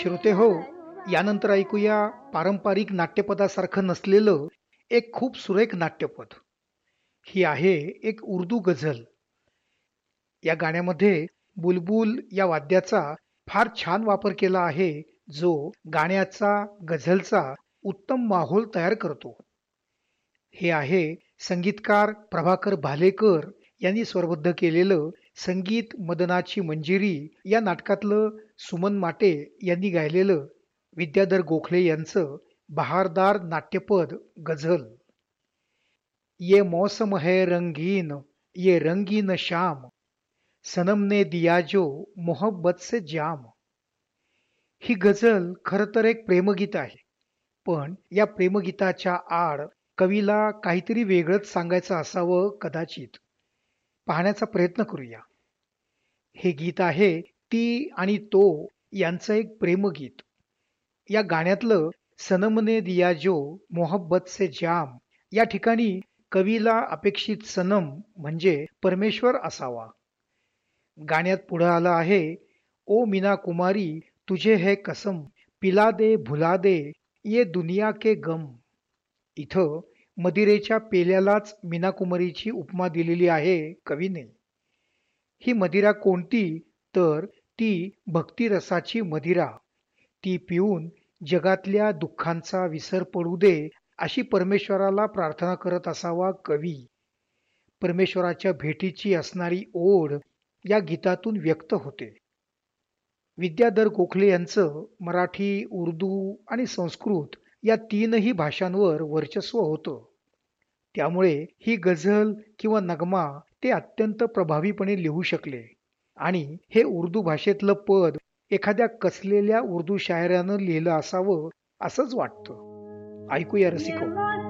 श्रोते हो, यानंतर ऐकूया पारंपरिक नाट्यपदासारखं नसलेलं एक खूप सुरेख नाट्यपद. ही आहे एक उर्दू गझल. या गाण्यामध्ये बुलबुल या वाद्याचा फार छान वापर केला आहे, जो गाण्याचा, गझलचा उत्तम माहोल तयार करतो. हे आहे संगीतकार प्रभाकर भालेकर यांनी स्वरबद्ध केलेलं संगीत मदनाची मंजिरी या नाटकातलं सुमन माटे यांनी गायलेलं विद्याधर गोखले यांचं बहारदार नाट्यपद गझल. ये मौसम है रंगीन, ये रंगीन शाम, सनम ने दिया जो मोहब्बत से जाम. ही गझल खरं तर एक प्रेमगीत आहे, पण या प्रेमगीताच्या आड कवीला काहीतरी वेगळंच सांगायचं असावं कदाचित. पाहण्याचा प्रयत्न करूया. हे गीत आहे ती आणि तो यांचं एक प्रेमगीत. या गाण्यातलं सनमने दिया जो मोहब्बत से जाम या ठिकाणी कवीला अपेक्षित सनम म्हणजे परमेश्वर असावा. गाण्यात पुढं आलं आहे, ओ मीना कुमारी तुझे है कसम, पिला दे भुला दे ये दुनिया के गम. इथं मदिरेच्या पेल्यालाच मीनाकुमारीची उपमा दिलेली आहे कवीने. ही मदिरा कोणती, तर ती भक्तिरसाची मदिरा. ती पिऊन जगातल्या दुःखांचा विसर पडू दे अशी परमेश्वराला प्रार्थना करत असावा कवी. परमेश्वराच्या भेटीची असणारी ओढ या गीतातून व्यक्त होते. विद्याधर गोखले यांचं मराठी, उर्दू आणि संस्कृत या तीनही भाषांवर वर्चस्व होतं. त्यामुळे ही गझल किंवा नगमा ते अत्यंत प्रभावीपणे लिहू शकले आणि हे उर्दू भाषेतलं पद एखाद्या कसलेल्या उर्दू शायरानं लिहिलं असावं असंच वाटतं. ऐकूया रसिको.